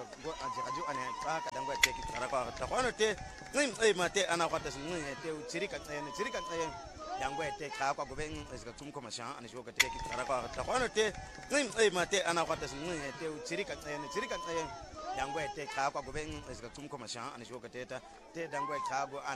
go ajaju ane ka kadangwa te ki tsara ka ta kono te mate ana kwata sun te chirika tsaye yangwe te ka kwa gobe ezga tumko masha ane shoka te ki tsara ka ta kono te mate ana kwata sun te chirika tsaye yangwe te ka kwa gobe ezga tumko masha ane shoka te dangwe ka go